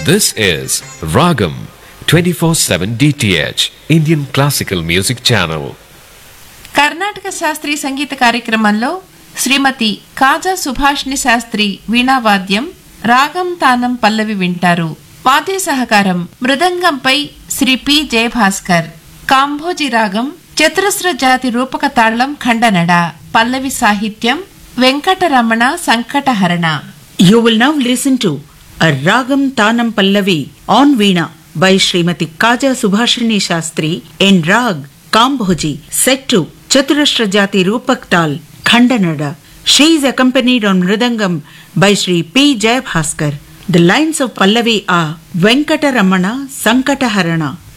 This is Ragam 24/7 DTH Indian Classical Music Channel. Karnataka శాస్త్రీయ సంగీత కార్యక్రమంలో శ్రీమతి కాజా సుభాష్ని శాస్త్రి వీణావాద్యం రాగం తానం పల్లవి వింటారు. వాద్య సహకారం మృదంగంపై శ్రీ పి జయభాస్కర్. కాంభోజి రాగం చతురస్ర జాతి రూపక తాళం ఖండనడ. పల్లవి సాహిత్యం Venkataramana సంకటహరణ. You will now listen to a Ragam Tanam Pallavi on Veena by Srimati Kaja Subhashini Shastri in Rag Kambhoji set to Chaturashra Jati Rupak Tal Khandanada. She is accompanied on Mridangam by Sri P. Jayabhaskar. The lines of Pallavi are Venkataramana Sankataharana.